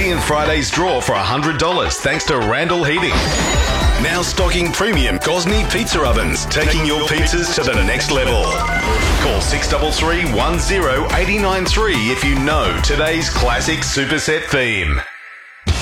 Thursday and Friday's draw for $100 thanks to Randall Heating. Now stocking premium Gosney pizza ovens, taking your pizzas to the next level. Call 633 10 893 if you know today's classic superset theme.